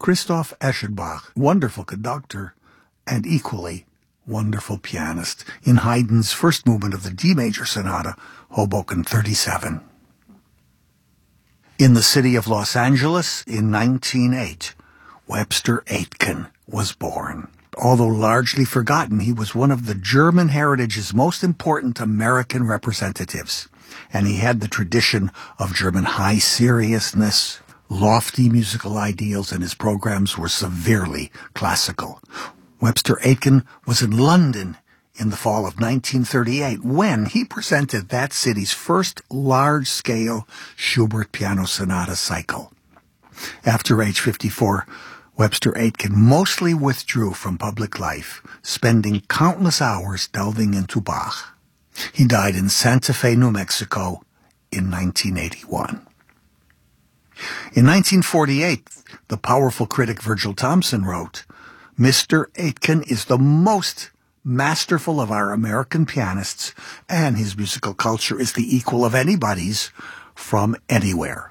Christoph Eschenbach, wonderful conductor and equally wonderful pianist, in Haydn's first movement of the D major sonata, Hoboken 37. In the city of Los Angeles in 1908, Webster Aitken was born. Although largely forgotten, he was one of the German heritage's most important American representatives, and he had the tradition of German high seriousness, lofty musical ideals, and his programs were severely classical. Webster Aitken was in London in the fall of 1938 when he presented that city's first large-scale Schubert piano sonata cycle. After age 54, Webster Aitken mostly withdrew from public life, spending countless hours delving into Bach. He died in Santa Fe, New Mexico in 1981. In 1948, the powerful critic Virgil Thomson wrote, "Mr. Aitken is the most masterful of our American pianists, and his musical culture is the equal of anybody's from anywhere."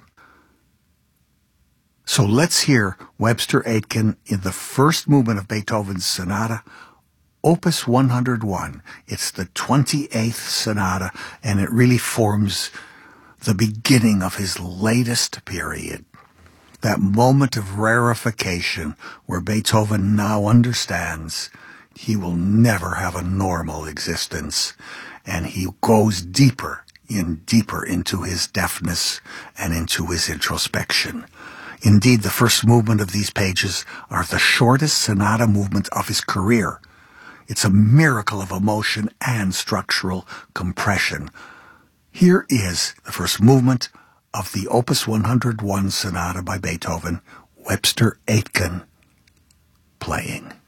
So let's hear Webster Aitken in the first movement of Beethoven's sonata, Opus 101. It's the 28th sonata, and it really forms the beginning of his latest period. That moment of rarefication where Beethoven now understands he will never have a normal existence, and he goes deeper into his deafness and into his introspection. Indeed, the first movement of these pages are the shortest sonata movement of his career. It's a miracle of emotion and structural compression. Here is the first movement of the Opus 101 sonata by Beethoven, Webster Aitken playing.